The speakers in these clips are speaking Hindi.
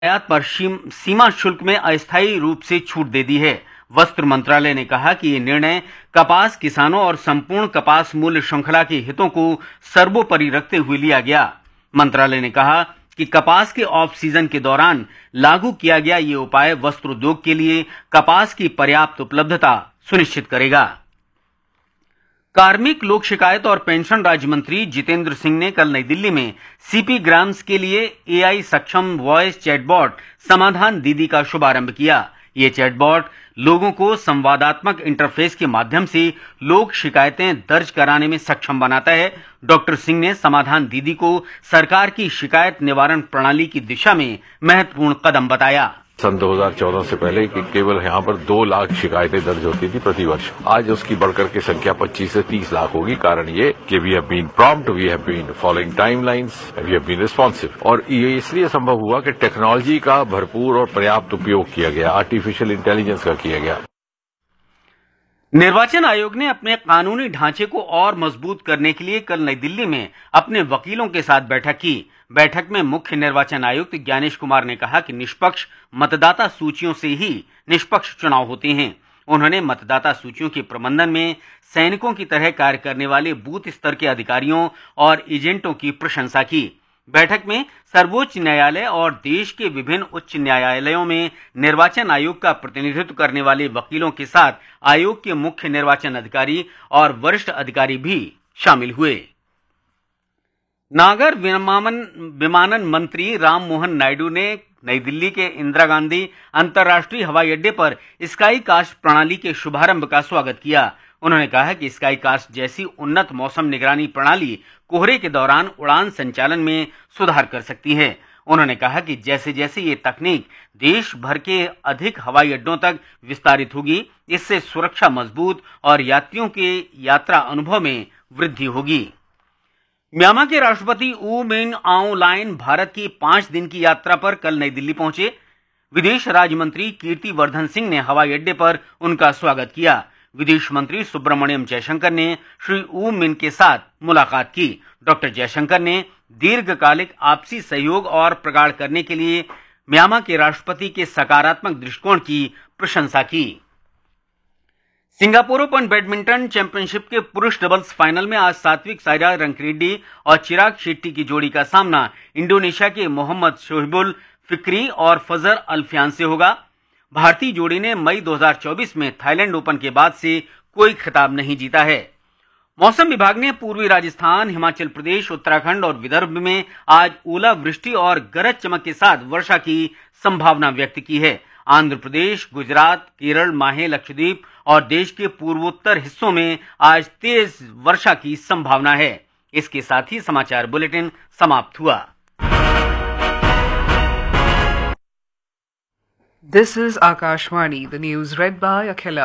आयात पर सीमा शुल्क में अस्थायी रूप से छूट दे दी है। वस्त्र मंत्रालय ने कहा कि ये निर्णय कपास किसानों और संपूर्ण कपास मूल्य श्रृंखला के हितों को सर्वोपरि रखते हुए लिया गया। मंत्रालय ने कहा कि कपास के ऑफ सीजन के दौरान लागू किया गया ये उपाय वस्त्र उद्योग के लिए कपास की पर्याप्त उपलब्धता सुनिश्चित करेगा। कार्मिक, लोक शिकायत और पेंशन राज्य मंत्री जितेंद्र सिंह ने कल नई दिल्ली में सीपी ग्राम्स के लिए एआई सक्षम वॉइस चैटबॉट समाधान दीदी का शुभारंभ किया। ये चैटबॉट लोगों को संवादात्मक इंटरफेस के माध्यम से लोक शिकायतें दर्ज कराने में सक्षम बनाता है। डॉक्टर सिंह ने समाधान दीदी को सरकार की शिकायत निवारण प्रणाली की दिशा में महत्वपूर्ण कदम बताया। सन 2014 से पहले कि केवल यहाँ पर 2 लाख शिकायतें दर्ज होती थी प्रति वर्ष, आज उसकी बढ़कर के संख्या 25 से 30 लाख होगी। कारण ये कि we have been prompt, we have been following timelines, we have been responsive. और ये इसलिए संभव हुआ कि टेक्नोलॉजी का भरपूर और पर्याप्त उपयोग किया गया, आर्टिफिशियल इंटेलिजेंस का किया गया। निर्वाचन आयोग ने अपने कानूनी ढांचे को और मजबूत करने के लिए कल नई दिल्ली में अपने वकीलों के साथ बैठक की। बैठक में मुख्य निर्वाचन आयुक्त ज्ञानेश कुमार ने कहा कि निष्पक्ष मतदाता सूचियों से ही निष्पक्ष चुनाव होते हैं। उन्होंने मतदाता सूचियों के प्रबंधन में सैनिकों की तरह कार्य करने वाले बूथ स्तर के अधिकारियों और एजेंटों की प्रशंसा की। बैठक में सर्वोच्च न्यायालय और देश के विभिन्न उच्च न्यायालयों में निर्वाचन आयोग का प्रतिनिधित्व करने वाले वकीलों के साथ आयोग के मुख्य निर्वाचन अधिकारी और वरिष्ठ अधिकारी भी शामिल हुए। नागर विमानन मंत्री राम मोहन नायडू ने नई दिल्ली के इंदिरा गांधी अंतर्राष्ट्रीय हवाई अड्डे पर स्काई कास्ट प्रणाली के शुभारंभ का स्वागत किया। उन्होंने कहा कि स्काई कास्ट जैसी उन्नत मौसम निगरानी प्रणाली कोहरे के दौरान उड़ान संचालन में सुधार कर सकती है। उन्होंने कहा कि जैसे जैसे ये तकनीक देश भर के अधिक हवाई अड्डों तक विस्तारित होगी, इससे सुरक्षा मजबूत और यात्रियों के यात्रा अनुभव में वृद्धि होगी। म्यांमार के राष्ट्रपति ऊ मिन आउं लाइन भारत की 5 दिन की यात्रा पर कल नई दिल्ली पहुंचे। विदेश राज्य मंत्री कीर्ति वर्धन सिंह ने हवाई अड्डे पर उनका स्वागत किया। विदेश मंत्री सुब्रमण्यम जयशंकर ने श्री ऊ मिन के साथ मुलाकात की। डॉक्टर जयशंकर ने दीर्घकालिक आपसी सहयोग और प्रगाढ़ करने के लिए म्यांमार के राष्ट्रपति के सकारात्मक दृष्टिकोण की प्रशंसा की। सिंगापुर ओपन बैडमिंटन चैंपियनशिप के पुरुष डबल्स फाइनल में आज सात्विक साईराज रंकीरेड्डी और चिराग शेट्टी की जोड़ी का सामना इंडोनेशिया के मोहम्मद शोहिबुल फिक्री और फजर अल्फियान से होगा। भारतीय जोड़ी ने मई 2024 में थाईलैंड ओपन के बाद से कोई खिताब नहीं जीता है। मौसम विभाग ने पूर्वी राजस्थान, हिमाचल प्रदेश, उत्तराखंड और विदर्भ में आज ओलावृष्टि और गरज चमक के साथ वर्षा की संभावना व्यक्त की है। आंध्र प्रदेश, गुजरात, केरल, माहे, लक्षद्वीप और देश के पूर्वोत्तर हिस्सों में आज तेज वर्षा की संभावना है। इसके साथ ही समाचार बुलेटिन समाप्त हुआ। This is Akashvani, the news read by Akhila.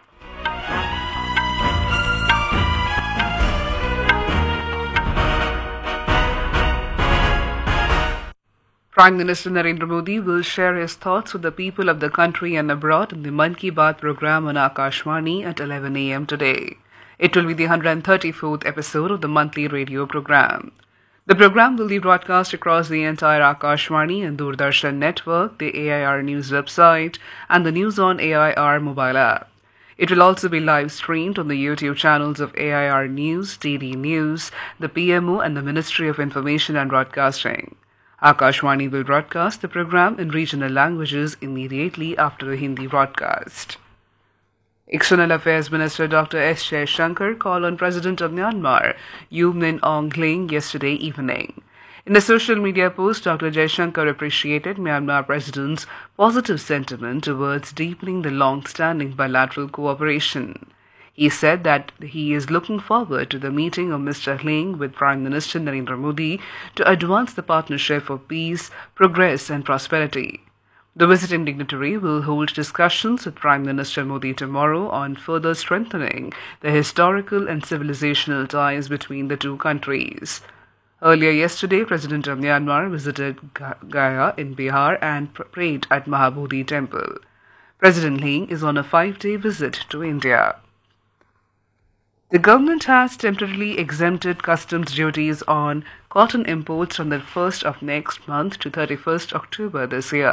Prime Minister Narendra Modi will share his thoughts with the people of the country and abroad in the Mann Ki Baat program on Akashvani at 11 a.m. today. It will be the 134th episode of the monthly radio program. The program will be broadcast across the entire Akashvani and Doordarshan network, the AIR News website, and the News on AIR mobile app. It will also be live streamed on the YouTube channels of AIR News, DD News, the PMO, and the Ministry of Information and Broadcasting. Akashvani will broadcast the program in regional languages immediately after the Hindi broadcast. External Affairs Minister Dr. S. Jaishankar called on President of Myanmar, U Min Aung Hlaing, yesterday evening. In a social media post, Dr. Jaishankar appreciated Myanmar President's positive sentiment towards deepening the long-standing bilateral cooperation. He said that he is looking forward to the meeting of Mr. Hlaing with Prime Minister Narendra Modi to advance the partnership for peace, progress and prosperity. The visiting dignitary will hold discussions with Prime Minister Modi tomorrow on further strengthening the historical and civilizational ties between the two countries. Earlier yesterday, President of Myanmar visited Gaya in Bihar and prayed at Mahabodhi Temple. President Hlaing is on a 5-day visit to India. The government has temporarily exempted customs duties on cotton imports from the 1st of next month to 31st October this year.